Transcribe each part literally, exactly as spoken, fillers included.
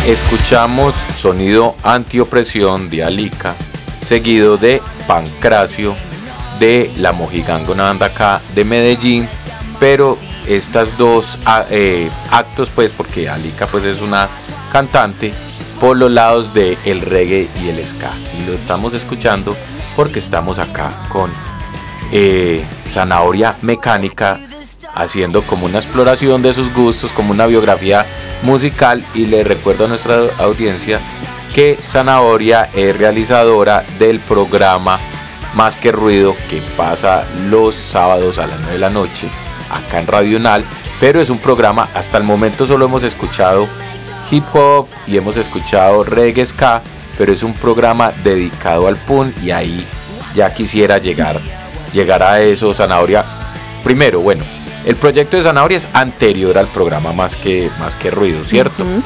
Escuchamos Sonido Antiopresión de Alica, seguido de Pancracio de La Mojiganga, una banda acá de Medellín, pero estas dos eh, actos, pues porque Alica pues es una cantante por los lados de el reggae y el ska, y lo estamos escuchando porque estamos acá con eh, Zanahoria Mecánica, haciendo como una exploración de sus gustos, como una biografía musical. Y le recuerdo a nuestra audiencia que Zanahoria es realizadora del programa Más que Ruido, que pasa los sábados a las nueve de la noche acá en Radio Unal, pero es un programa, hasta el momento solo hemos escuchado hip hop y hemos escuchado reggae ska, pero es un programa dedicado al punk, y ahí ya quisiera llegar, llegar a eso. Zanahoria, primero, bueno, el proyecto de Zanahoria es anterior al programa Más que, Más que Ruido, ¿cierto? Uh-huh.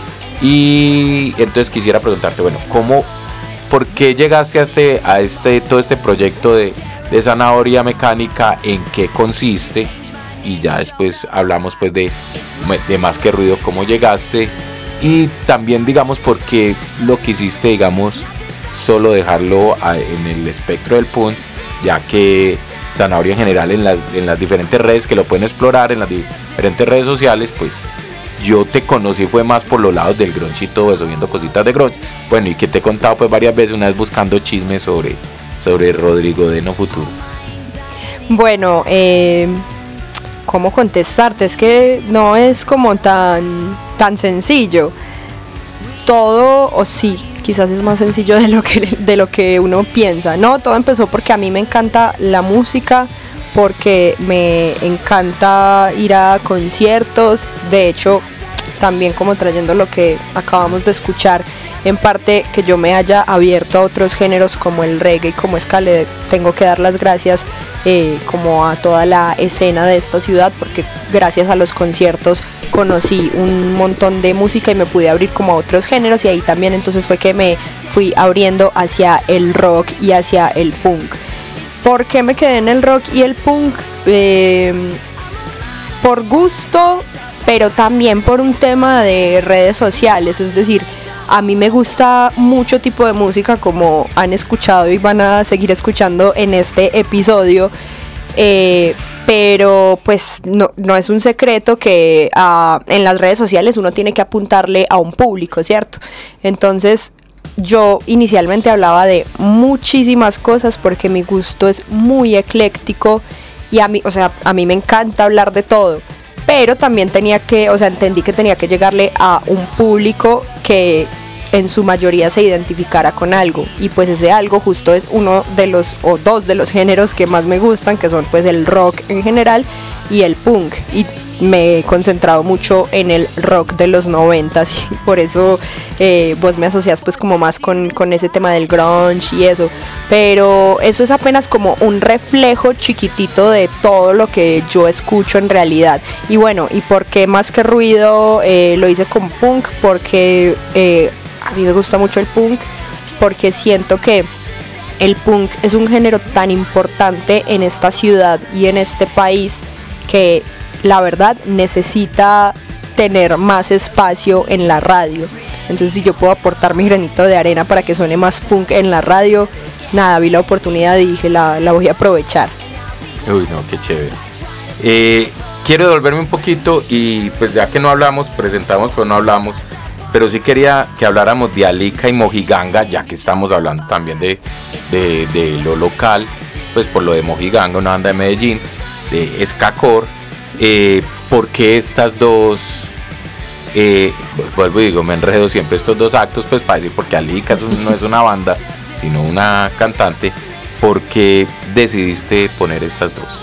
Y entonces quisiera preguntarte, bueno, ¿cómo, por qué llegaste a este, a este, todo este proyecto de, de Zanahoria Mecánica? ¿En qué consiste? Y ya después hablamos pues de, de Más que Ruido, cómo llegaste, y también digamos por qué lo quisiste, digamos, solo dejarlo a, en el espectro del punk, ya que Zanahoria en general en las, en las diferentes redes que lo pueden explorar, en las diferentes redes sociales, pues yo te conocí fue más por los lados del grunge y todo eso, viendo cositas de grunge, bueno, y que te he contado pues varias veces, una vez buscando chismes sobre, sobre Rodrigo de No Futuro. Bueno, eh, ¿cómo contestarte? Es que no es como tan, tan sencillo. Todo, o sí, quizás es más sencillo de lo que de lo que uno piensa. No, todo empezó porque a mí me encanta la música, porque me encanta ir a conciertos. De hecho, también como trayendo lo que acabamos de escuchar, en parte que yo me haya abierto a otros géneros como el reggae y como ska, le tengo que dar las gracias eh, como a toda la escena de esta ciudad, porque gracias a los conciertos conocí un montón de música y me pude abrir como a otros géneros, y ahí también entonces fue que me fui abriendo hacia el rock y hacia el punk. ¿Por qué me quedé en el rock y el punk? Eh, por gusto, pero también por un tema de redes sociales, es decir, a mí me gusta mucho tipo de música, como han escuchado y van a seguir escuchando en este episodio, eh, pero pues no, no es un secreto que uh, en las redes sociales uno tiene que apuntarle a un público, ¿cierto? Entonces yo inicialmente hablaba de muchísimas cosas porque mi gusto es muy ecléctico y a mí, o sea, a mí me encanta hablar de todo, pero también tenía que, o sea, entendí que tenía que llegarle a un público que en su mayoría se identificara con algo, y pues ese algo justo es uno de los o dos de los géneros que más me gustan, que son pues el rock en general y el punk, y me he concentrado mucho en el rock de los noventas, y por eso eh, vos me asocias pues como más con, con ese tema del grunge y eso, pero eso es apenas como un reflejo chiquitito de todo lo que yo escucho en realidad. Y bueno, ¿y por qué Más que Ruido eh, lo hice con punk? Porque eh, a mí me gusta mucho el punk, porque siento que el punk es un género tan importante en esta ciudad y en este país que la verdad necesita tener más espacio en la radio. Entonces, si yo puedo aportar mi granito de arena para que suene más punk en la radio, nada, vi la oportunidad y dije, la, la voy a aprovechar. Uy, no, qué chévere. Eh, quiero devolverme un poquito y pues ya que no hablamos, presentamos pero no hablamos, pero sí quería que habláramos de Alica y Mojiganga, ya que estamos hablando también de, de, de lo local, pues por lo de Mojiganga, una banda de Medellín, de ska core. Eh, ¿Por qué estas dos, eh, vuelvo y digo, me enredo siempre estos dos actos, pues para decir, porque Alica es un, no es una banda, sino una cantante? ¿Por qué decidiste poner estas dos?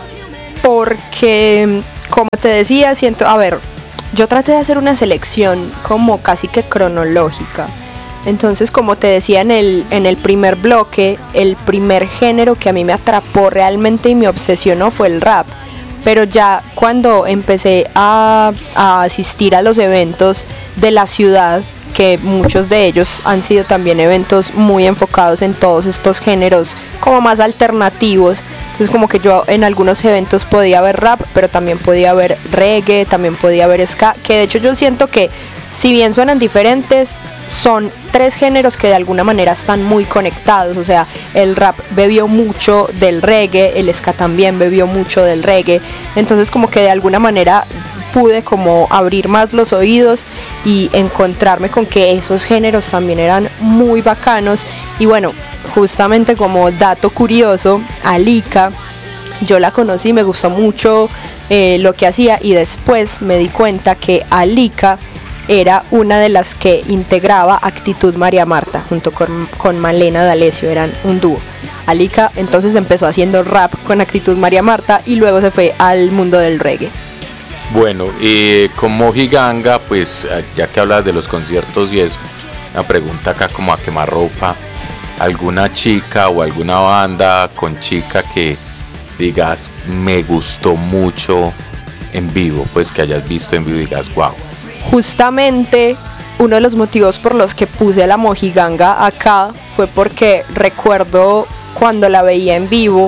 Porque, como te decía, siento, a ver, yo traté de hacer una selección como casi que cronológica. Entonces, como te decía en el, en el primer bloque, el primer género que a mí me atrapó realmente y me obsesionó fue el rap. Pero ya cuando empecé a, a asistir a los eventos de la ciudad, que muchos de ellos han sido también eventos muy enfocados en todos estos géneros como más alternativos, Entonces como que yo en algunos eventos podía ver rap, pero también podía ver reggae, también podía ver ska, que de hecho yo siento que si bien suenan diferentes, son tres géneros que de alguna manera están muy conectados. O sea, el rap bebió mucho del reggae, el ska también bebió mucho del reggae, entonces como que de alguna manera pude como abrir más los oídos y encontrarme con que esos géneros también eran muy bacanos. Y bueno, justamente como dato curioso, Alika, yo la conocí, me gustó mucho eh, lo que hacía, y después me di cuenta que Alika era una de las que integraba Actitud María Marta junto con, con Malena D'Alessio, eran un dúo. Alika entonces empezó haciendo rap con Actitud María Marta y luego se fue al mundo del reggae. Bueno, eh, con Mojiganga, pues ya que hablas de los conciertos y eso, una pregunta acá como a quemarropa, alguna chica o alguna banda con chica que digas me gustó mucho en vivo, pues que hayas visto en vivo y digas wow. Justamente uno de los motivos por los que puse la Mojiganga acá fue porque recuerdo cuando la veía en vivo,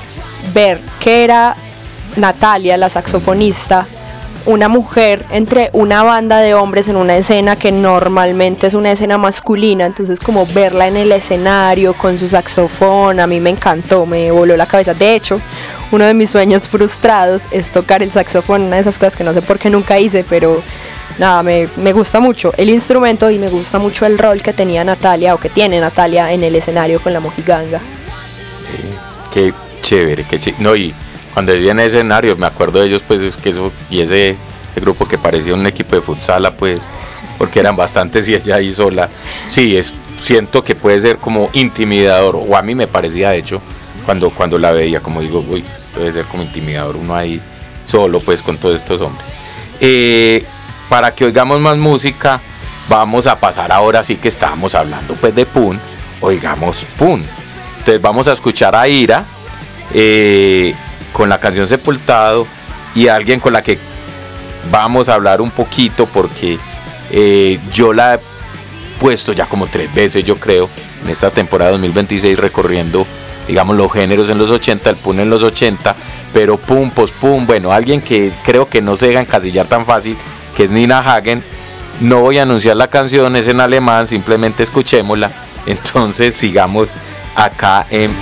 ver que era Natalia, la saxofonista, una mujer entre una banda de hombres en una escena que normalmente es una escena masculina, entonces como verla en el escenario con su saxofón, a mí me encantó, me voló la cabeza. De hecho, uno de mis sueños frustrados es tocar el saxofón, una de esas cosas que no sé por qué nunca hice, pero nada, me, me gusta mucho el instrumento y me gusta mucho el rol que tenía Natalia, o que tiene Natalia en el escenario con la Mojiganga. Eh, qué chévere, qué chévere. No, y cuando vi en el escenario, me acuerdo de ellos, pues es que eso, y ese, ese grupo que parecía un equipo de futsala, pues, porque eran bastantes y ella ahí sola. Sí, es, siento que puede ser como intimidador, o a mí me parecía, de hecho, cuando, cuando la veía, como digo, uy, esto debe ser como intimidador, uno ahí solo, pues, con todos estos hombres. Eh, para que oigamos más música, vamos a pasar ahora sí que estábamos hablando, pues, de Pun, oigamos Pun. Entonces vamos a escuchar a Ira, eh, con la canción Sepultado, y alguien con la que vamos a hablar un poquito porque eh, yo la he puesto ya como tres veces, yo creo, en esta temporada dos mil veintiséis, recorriendo, digamos, los géneros en los ochenta, el Pun en los ochenta, pero Pun, post Pun, bueno, alguien que creo que no se deja encasillar tan fácil, que es Nina Hagen. No voy a anunciar la canción, es en alemán, simplemente escuchémosla. Entonces sigamos acá en